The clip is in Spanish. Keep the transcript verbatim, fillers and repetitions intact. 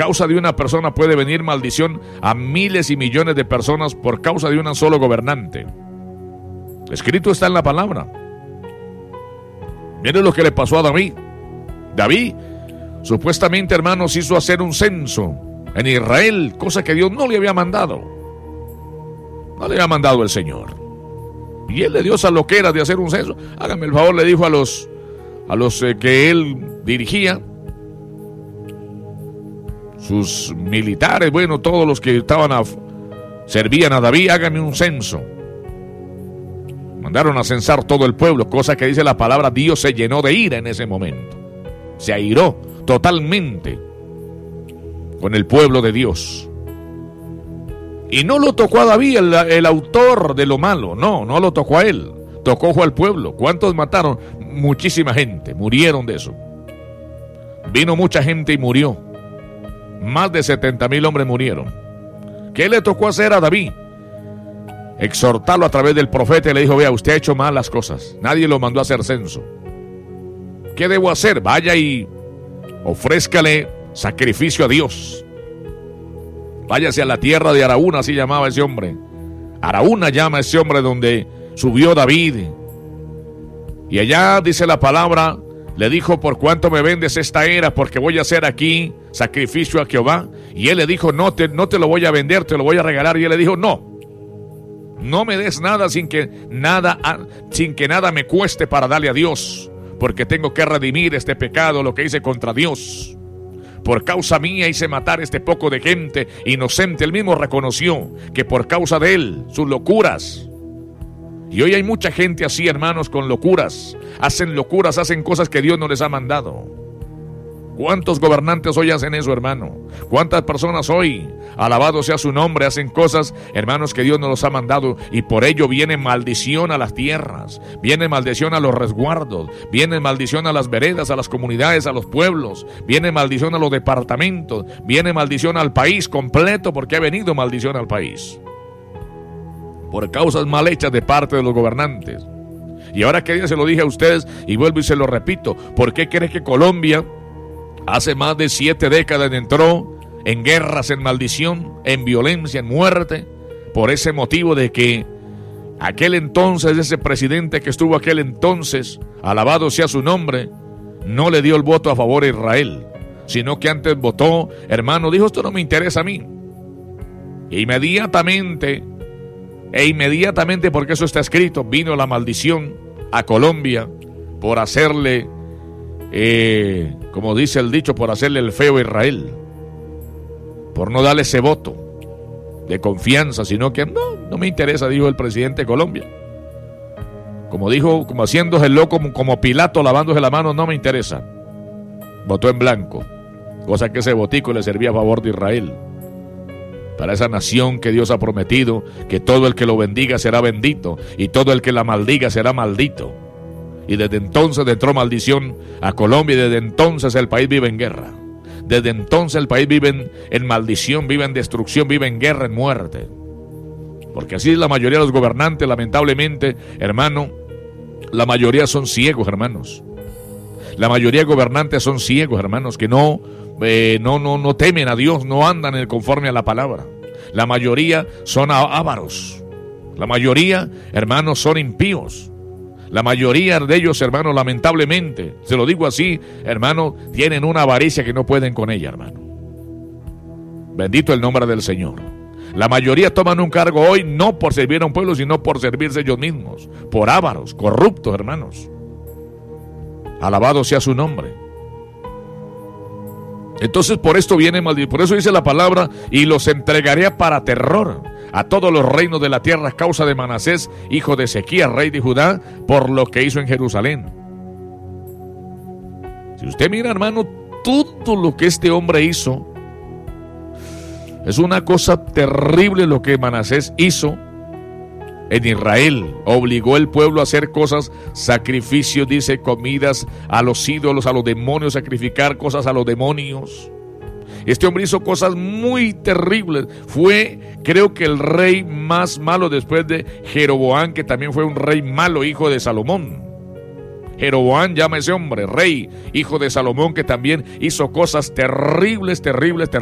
causa de una persona puede venir maldición a miles y millones de personas por causa de un solo gobernante. Escrito está en la palabra. Miren lo que le pasó a David. David, supuestamente, hermanos, hizo hacer un censo en Israel, cosa que Dios no le había mandado. No le había mandado el Señor. Y él le dio esa loquera de hacer un censo. Hágame el favor, le dijo a los, a los eh, que él dirigía, sus militares, bueno, todos los que estaban a, servían a David, háganme un censo. Mandaron a censar todo el pueblo, cosa que dice la palabra, Dios se llenó de ira en ese momento. Se airó totalmente con el pueblo de Dios. Y no lo tocó a David, el, el autor de lo malo, no, no lo tocó a él, tocó al pueblo. ¿Cuántos mataron? Muchísima gente, murieron de eso. Vino mucha gente y murió. Más de setenta mil hombres murieron. ¿Qué le tocó hacer a David? Exhortarlo a través del profeta y le dijo, vea, usted ha hecho mal las cosas, nadie lo mandó a hacer censo. ¿Qué debo hacer? Vaya y ofrézcale sacrificio a Dios. Váyase a la tierra de Araúna, así llamaba ese hombre. Araúna llama a ese hombre donde subió David. Y allá dice la palabra, le dijo, ¿por cuánto me vendes esta era? Porque voy a hacer aquí sacrificio a Jehová. Y él le dijo, no te, no te lo voy a vender, te lo voy a regalar. Y él le dijo, no, no me des nada sin que nada, sin que nada me cueste para darle a Dios. Porque tengo que redimir este pecado, lo que hice contra Dios. Por causa mía hice matar este poco de gente inocente. Él mismo reconoció que por causa de él, sus locuras. Y hoy hay mucha gente así, hermanos, con locuras. Hacen locuras, hacen cosas que Dios no les ha mandado. ¿Cuántos gobernantes hoy hacen eso, hermano? ¿Cuántas personas hoy, alabado sea su nombre, hacen cosas, hermanos, que Dios no los ha mandado? Y por ello viene maldición a las tierras, viene maldición a los resguardos, viene maldición a las veredas, a las comunidades, a los pueblos, viene maldición a los departamentos, viene maldición al país completo, porque ha venido maldición al país por causas mal hechas de parte de los gobernantes. Y ahora que ya se lo dije a ustedes y vuelvo y se lo repito, ¿por qué cree que Colombia hace más de siete décadas entró en guerras, en maldición, en violencia, en muerte? Por ese motivo de que aquel entonces, ese presidente que estuvo aquel entonces, alabado sea su nombre, no le dio el voto a favor de Israel, sino que antes votó, hermano, dijo, esto no me interesa a mí. E inmediatamente, e inmediatamente, porque eso está escrito, vino la maldición a Colombia por hacerle, eh, como dice el dicho, por hacerle el feo a Israel, por no darle ese voto de confianza, sino que no, no me interesa, dijo el presidente de Colombia. Como dijo, como haciéndose el loco, como, como Pilato lavándose la mano, no me interesa. Votó en blanco, cosa que ese botico le servía a favor de Israel. Para esa nación que Dios ha prometido, que todo el que lo bendiga será bendito, y todo el que la maldiga será maldito. Y desde entonces entró maldición a Colombia, y desde entonces el país vive en guerra. Desde entonces el país vive en, en maldición, vive en destrucción, vive en guerra, en muerte. Porque así es la mayoría de los gobernantes, lamentablemente, hermano, la mayoría son ciegos, hermanos. La mayoría de gobernantes son ciegos, hermanos, que no, eh, no, no, no temen a Dios, no andan en conforme a la palabra. La mayoría son ávaros. La mayoría, hermanos, son impíos. La mayoría de ellos, hermanos, lamentablemente, se lo digo así, hermano, tienen una avaricia que no pueden con ella, hermano. Bendito el nombre del Señor. La mayoría toman un cargo hoy no por servir a un pueblo, sino por servirse ellos mismos, por ávaros, corruptos, hermanos. Alabado sea su nombre. Entonces por esto viene maldición, por eso dice la palabra, y los entregaré para terror a todos los reinos de la tierra a causa de Manasés, hijo de Ezequías, rey de Judá, por lo que hizo en Jerusalén. Si usted mira, hermano, todo lo que este hombre hizo, es una cosa terrible lo que Manasés hizo en Israel. Obligó al pueblo a hacer cosas, sacrificios, dice, comidas a los ídolos, a los demonios, sacrificar cosas a los demonios. Este hombre hizo cosas muy terribles. Fue, creo que el rey más malo después de Jeroboam, que también fue un rey malo, hijo de Salomón. Jeroboam llama a ese hombre rey, hijo de Salomón, que también hizo cosas terribles, terribles, terribles.